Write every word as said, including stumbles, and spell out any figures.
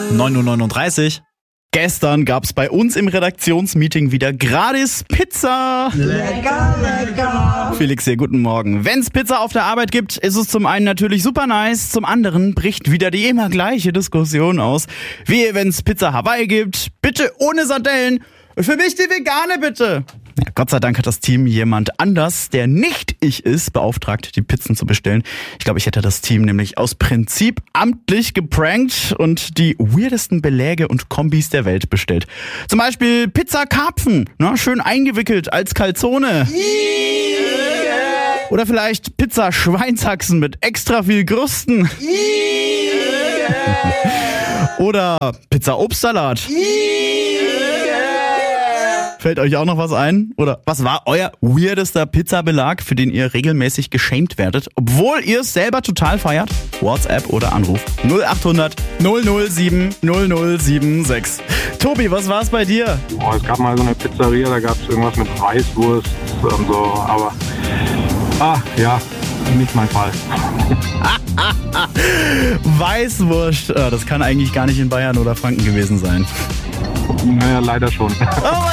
neun Uhr neununddreißig. Gestern gab's bei uns im Redaktionsmeeting wieder gratis Pizza. Lecker, lecker. Felix hier, guten Morgen. Wenn's Pizza auf der Arbeit gibt, ist es zum einen natürlich super nice, zum anderen bricht wieder die immer gleiche Diskussion aus. Wie wenn's Pizza Hawaii gibt, bitte ohne Sardellen. Für mich die vegane bitte. Ja, Gott sei Dank hat das Team jemand anders, der nicht ich ist, beauftragt, die Pizzen zu bestellen. Ich glaube, ich hätte das Team nämlich aus Prinzip amtlich geprankt und die weirdesten Beläge und Kombis der Welt bestellt. Zum Beispiel Pizza Karpfen, ne, schön eingewickelt als Calzone. Oder vielleicht Pizza Schweinshaxen mit extra viel Krusten. Oder Pizza Obstsalat. Fällt euch auch noch was ein? Oder was war euer weirdester Pizzabelag, für den ihr regelmäßig geschämt werdet, obwohl ihr es selber total feiert? WhatsApp oder Anruf null acht hundert null null sieben null null sieben sechs. Tobi, was war's bei dir? Oh, es gab mal so eine Pizzeria, da gab es irgendwas mit Weißwurst und so, aber ah, ja, nicht mein Fall. Weißwurst, das kann eigentlich gar nicht in Bayern oder Franken gewesen sein. Naja, leider schon. Oh